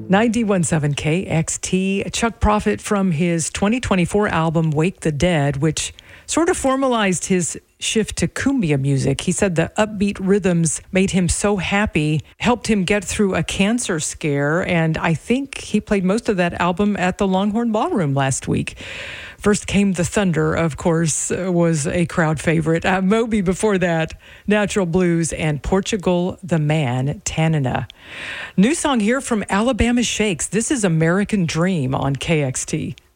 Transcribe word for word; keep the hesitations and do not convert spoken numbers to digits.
ninety-one point seven K X T. Chuck Prophet from his twenty twenty-four album Wake the Dead, which sort of formalized his shift to cumbia music. He said the upbeat rhythms made him so happy, helped him get through a cancer scare, and I think he played most of that album at the Longhorn Ballroom last week. First Came the Thunder, of course, was a crowd favorite. Uh, Moby before that, Natural Blues, and Portugal the Man, Tanana. New song here from Alabama Shakes. This is American Dream on K X T.